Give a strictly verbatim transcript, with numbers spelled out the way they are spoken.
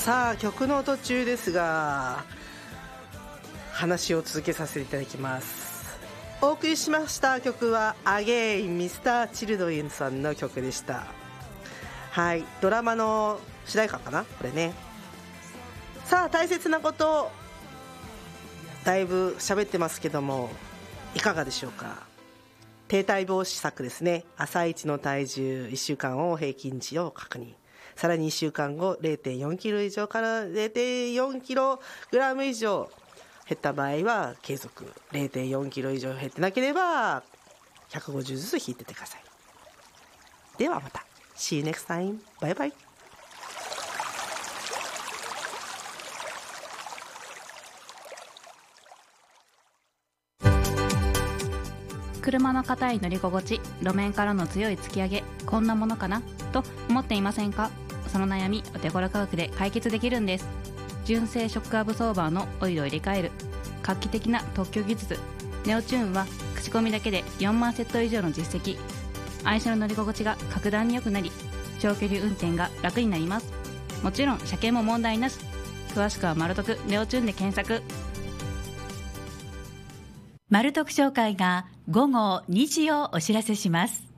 さあ曲の途中ですが話を続けさせていただきます。お送りしました曲は Again ミスター Children さんの曲でした。はい、ドラマの主題歌かなこれね。さあ大切なことだいぶ喋ってますけどもいかがでしょうか。停滞防止策ですね。朝一の体重いっしゅうかんを平均値を確認、さらにいっしゅうかんご れいてんよんキロ以上から れいてんよんキログラム以上減った場合は継続、 れいてんよんキロ以上減ってなければひゃくごじゅうずつ引いてってください。ではまた See you next time. バイバイ。 車の硬い乗り心地、路面からの強い突き上げ、こんなものかなと思っていませんか。その悩みお手頃価格で解決できるんです。純正ショックアブソーバーのオイルを入れ替える画期的な特許技術ネオチューンは口コミだけでよんまんセット以上の実績。愛車の乗り心地が格段に良くなり長距離運転が楽になります。もちろん車検も問題なし。詳しくはマルトクネオチューンで検索。 マルトク商会が午後にじをお知らせします。